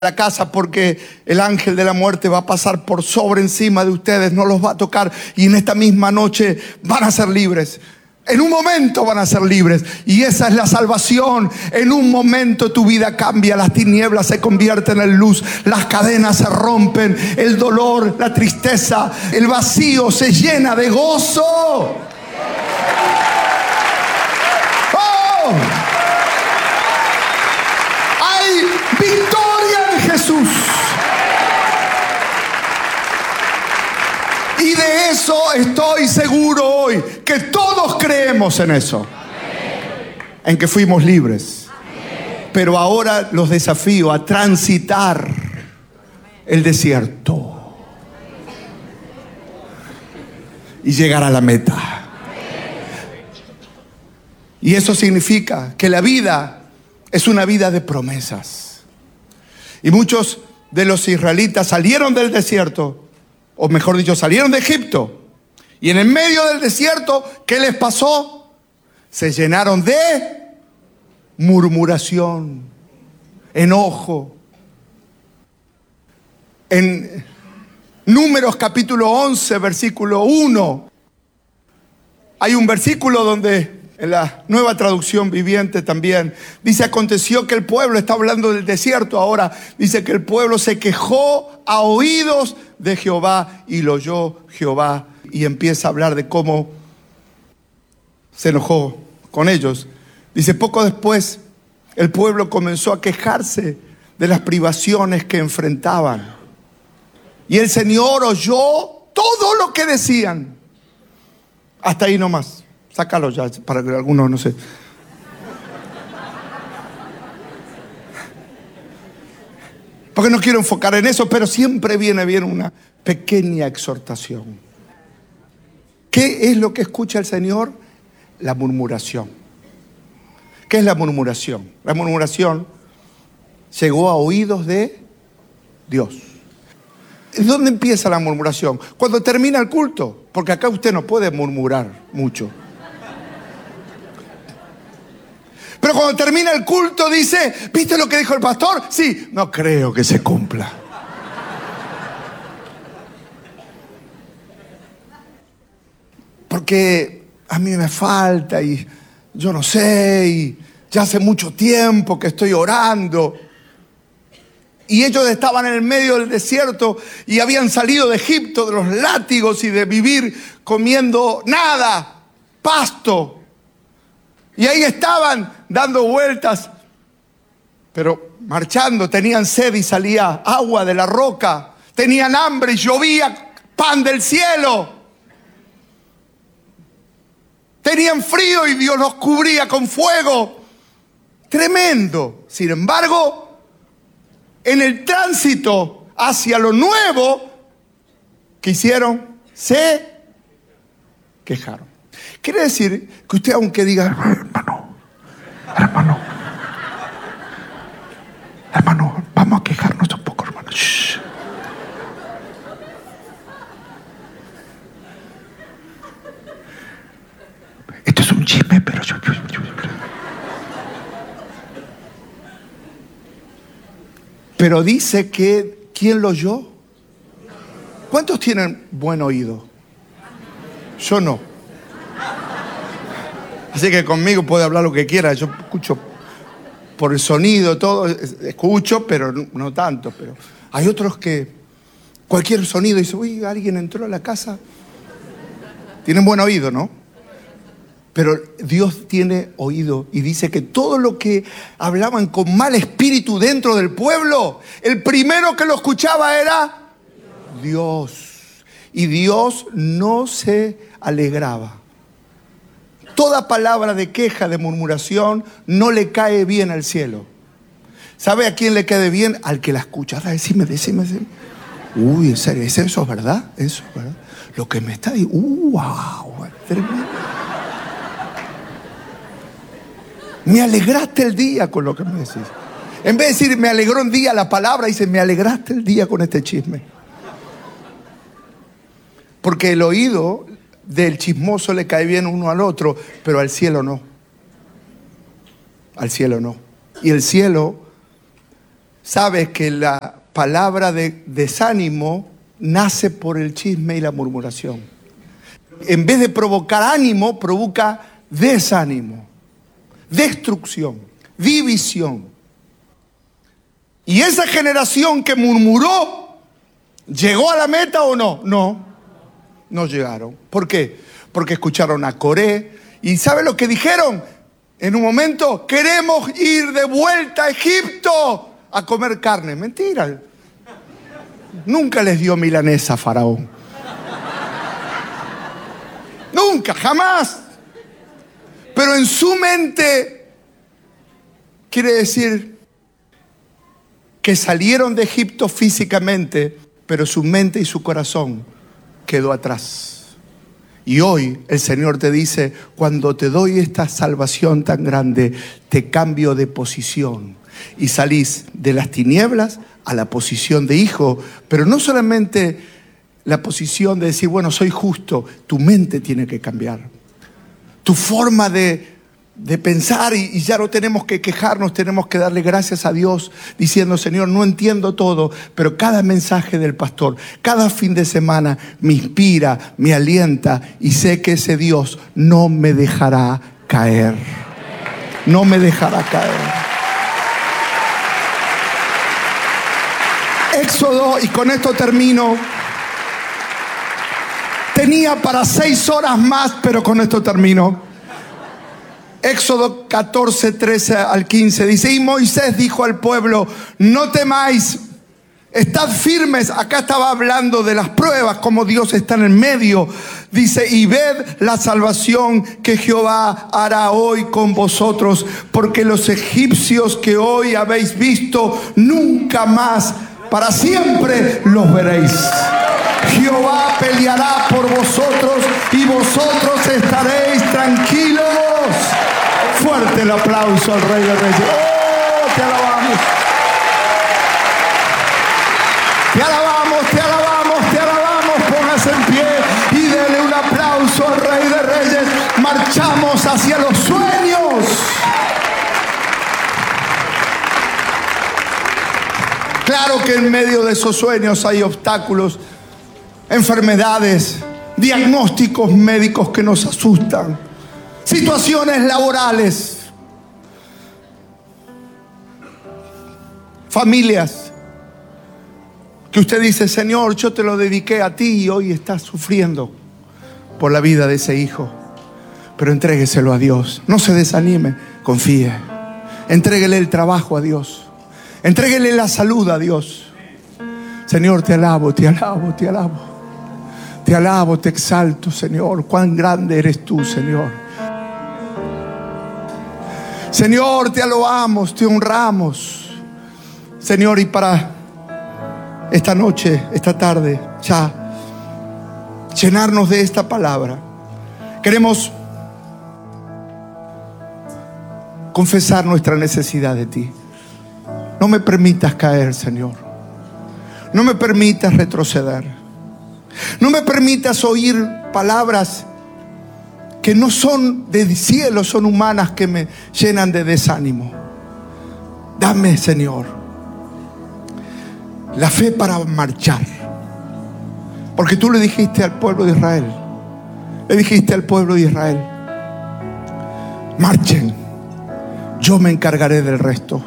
la casa, porque el ángel de la muerte va a pasar por sobre encima de ustedes, no los va a tocar, y en esta misma noche van a ser libres. En un momento van a ser libres, y esa es la salvación. En un momento tu vida cambia, las tinieblas se convierten en luz, las cadenas se rompen, el dolor, la tristeza, el vacío se llena de gozo. ¡Oh! Hay victoria en Jesús. Y de eso estoy seguro hoy, que todos creemos en eso. En que fuimos libres. Pero ahora los desafío a transitar el desierto y llegar a la meta. Y eso significa que la vida es una vida de promesas. Y muchos de los israelitas salieron del desierto, o mejor dicho, salieron de Egipto. Y en el medio del desierto, ¿qué les pasó? Se llenaron de murmuración, enojo. En Números capítulo 11, versículo 1, hay un versículo donde, en la Nueva Traducción Viviente también, dice: aconteció que el pueblo, está hablando del desierto ahora, dice que el pueblo se quejó a oídos de Jehová y lo oyó Jehová. Y empieza a hablar de cómo se enojó con ellos. Dice: poco después el pueblo comenzó a quejarse de las privaciones que enfrentaban. Y el Señor oyó todo lo que decían. Hasta ahí nomás. Sácalo ya, para que algunos no sé. Porque no quiero enfocar en eso, pero siempre viene bien una pequeña exhortación. ¿Qué es lo que escucha el Señor? La murmuración. ¿Qué es la murmuración? La murmuración llegó a oídos de Dios. ¿Dónde empieza la murmuración? Cuando termina el culto, porque acá usted no puede murmurar mucho. Pero cuando termina el culto dice: ¿viste lo que dijo el pastor? Sí, no creo que se cumpla. Porque a mí me falta y yo no sé, y ya hace mucho tiempo que estoy orando. Y ellos estaban en el medio del desierto y habían salido de Egipto, de los látigos y de vivir comiendo nada, pasto. Y ahí estaban dando vueltas, pero marchando. Tenían sed y salía agua de la roca. Tenían hambre y llovía pan del cielo. Tenían frío y Dios los cubría con fuego. Tremendo. Sin embargo, en el tránsito hacia lo nuevo, ¿qué hicieron? Se quejaron. Quiere decir que usted, aunque diga: hermano, vamos a quejarnos un poco, hermano. Shh. Esto es un chisme, pero yo. Pero dice que, ¿quién lo oyó? ¿Cuántos tienen buen oído? Yo no. Así que conmigo puede hablar lo que quiera. Yo escucho por el sonido, todo. Escucho, pero no tanto. Pero hay otros que cualquier sonido dice: uy, alguien entró a la casa. Tienen buen oído, ¿no? Pero Dios tiene oído y dice que todo lo que hablaban con mal espíritu dentro del pueblo, el primero que lo escuchaba era Dios. Y Dios no se alegraba. Toda palabra de queja, de murmuración, no le cae bien al cielo. ¿Sabe a quién le cae bien? Al que la escucha. Decime. Uy, en serio, ¿eso es verdad? ¿Eso es verdad? Lo que me está diciendo, wow, tremendo. Me alegraste el día con lo que me decís. En vez de decir me alegró un día, la palabra dice: me alegraste el día con este chisme. Porque el oído del chismoso le cae bien uno al otro, pero al cielo no. Al cielo no. Y el cielo Sabes que la palabra de desánimo nace por el chisme y la murmuración. En vez de provocar ánimo, provoca desánimo, destrucción, división. Y esa generación que murmuró, ¿llegó a la meta o no? No llegaron. ¿Por qué? Porque escucharon a Coré. ¿Y sabe lo que dijeron? En un momento, queremos ir de vuelta a Egipto a comer carne. Mentira. Nunca les dio milanesa a Faraón. Nunca, jamás. Pero en su mente, quiere decir que salieron de Egipto físicamente, pero su mente y su corazón quedó atrás. Y hoy el Señor te dice, cuando te doy esta salvación tan grande, te cambio de posición. Y salís de las tinieblas a la posición de hijo. Pero no solamente la posición de decir, bueno, soy justo. Tu mente tiene que cambiar. Tu forma de pensar, y ya no tenemos que quejarnos, tenemos que darle gracias a Dios diciendo, Señor, no entiendo todo, pero cada mensaje del pastor, cada fin de semana me inspira, me alienta, y sé que ese Dios no me dejará caer. No me dejará caer. Éxodo, y con esto termino. Tenía para 6 horas más, pero con esto termino. Éxodo 14, 13 al 15 dice, y Moisés dijo al pueblo, no temáis, estad firmes. Acá estaba hablando de las pruebas, como Dios está en el medio. Dice, y ved la salvación que Jehová hará hoy con vosotros, porque los egipcios que hoy habéis visto, nunca más, para siempre los veréis. Jehová peleará por vosotros y vosotros estaréis tranquilos. Fuerte el aplauso al Rey de Reyes. ¡Oh, te alabamos! Te alabamos, te alabamos, te alabamos. Póngase en pie y dele un aplauso al Rey de Reyes. Marchamos hacia los sueños. Claro que en medio de esos sueños hay obstáculos, enfermedades, diagnósticos médicos que nos asustan, situaciones laborales, familias que usted dice, Señor, yo te lo dediqué a ti y hoy estás sufriendo por la vida de ese hijo. Pero entrégueselo a Dios, no se desanime, confíe, entréguele el trabajo a Dios, entréguele la salud a Dios. Señor, te alabo, te alabo, te alabo. Te alabo, te exalto, Señor. Cuán grande eres tú, Señor. Señor, te alabamos, te honramos. Señor, y para esta noche, esta tarde, ya llenarnos de esta palabra, queremos confesar nuestra necesidad de ti. No me permitas caer, Señor. No me permitas retroceder. No me permitas oír palabras que no son del cielo, son humanas, que me llenan de desánimo. Dame, Señor, la fe para marchar. Porque tú le dijiste al pueblo de Israel, marchen, yo me encargaré del resto.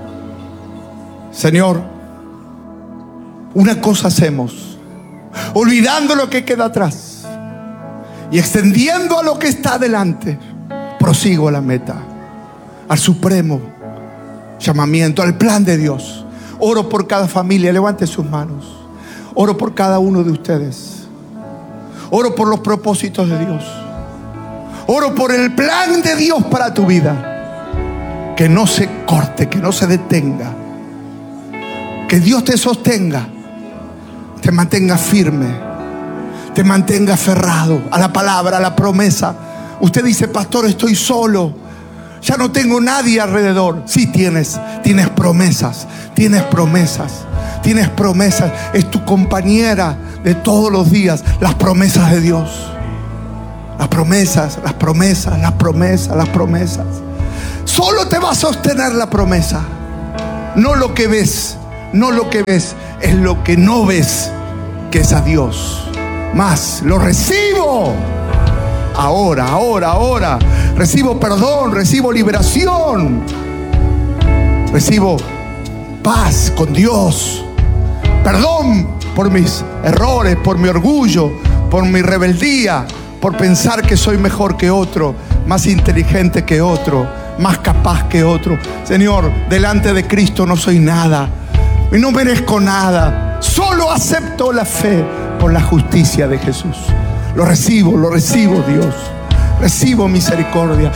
Señor, una cosa hacemos, olvidando lo que queda atrás y extendiendo a lo que está adelante, prosigo a la meta, al supremo llamamiento, al plan de Dios. Oro por cada familia, levante sus manos. Oro por cada uno de ustedes. Oro por los propósitos de Dios. Oro por el plan de Dios para tu vida. Que no se corte, que no se detenga. Que Dios te sostenga, te mantenga firme, te mantenga aferrado a la palabra, a la promesa. Usted dice, pastor, estoy solo, ya no tengo nadie alrededor. Sí, tienes promesas, tienes promesas. Es tu compañera de todos los días, las promesas de Dios. Las promesas. Solo te va a sostener la promesa. No lo que ves, no lo que ves, es lo que no ves, que es a Dios. Más, lo recibo. Ahora. Recibo perdón, recibo liberación. Recibo paz con Dios. Perdón por mis errores, por mi orgullo, por mi rebeldía, por pensar que soy mejor que otro, más inteligente que otro, más capaz que otro. Señor, delante de Cristo no soy nada y no merezco nada. Solo acepto la fe por la justicia de Jesús. Lo recibo, Dios. Recibo misericordia.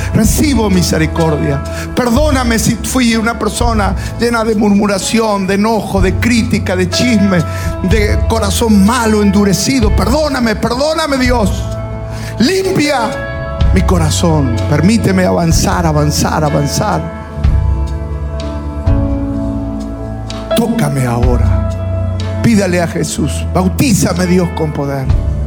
Perdóname si fui una persona llena de murmuración, de enojo, de crítica, de chisme, de corazón malo, endurecido. Perdóname, Dios. Limpia mi corazón. Permíteme avanzar. Tócame ahora. Pídale a Jesús. Bautízame, Dios, con poder.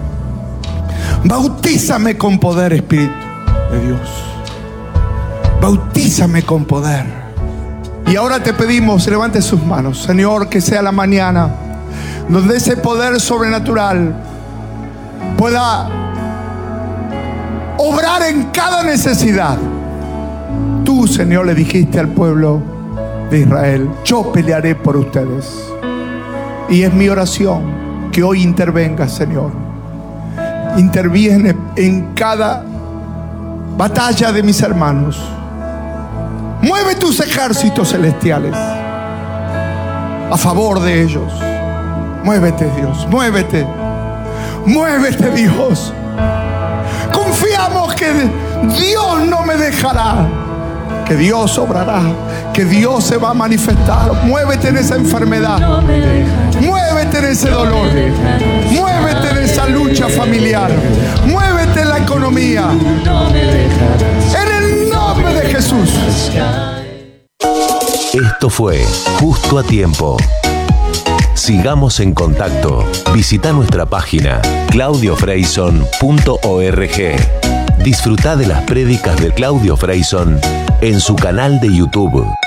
Bautízame con poder, Espíritu de Dios. Bautízame con poder. Y ahora te pedimos, levante sus manos, Señor, que sea la mañana donde ese poder sobrenatural pueda obrar en cada necesidad. Tú, Señor, le dijiste al pueblo de Israel: yo pelearé por ustedes. Y es mi oración que hoy intervengas, Señor. Interviene en cada batalla de mis hermanos. Mueve tus ejércitos celestiales a favor de ellos. Muévete, Dios, muévete, Dios. Confiamos que Dios no me dejará, que Dios obrará, que Dios se va a manifestar. Muévete en esa enfermedad, muévete en ese dolor, muévete en esa lucha familiar, muévete en la economía, en el nombre de Jesús. Esto fue Justo a Tiempo. Sigamos en contacto. Visita nuestra página claudiofreyson.org. Disfruta de las prédicas de Claudio Freyson en su canal de YouTube.